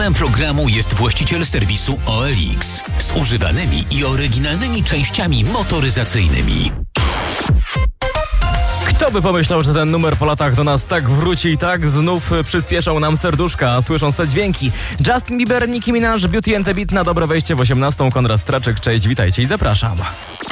Programu jest właściciel serwisu OLX z używanymi i oryginalnymi częściami motoryzacyjnymi. Kto by pomyślał, że ten numer po latach do nas tak wróci i tak znów przyspieszą nam serduszka, słysząc te dźwięki. Justin Bieber, Nicki Minaj, Beauty and the Beat na dobre wejście w 18. Konrad Straczek, cześć, witajcie i zapraszam.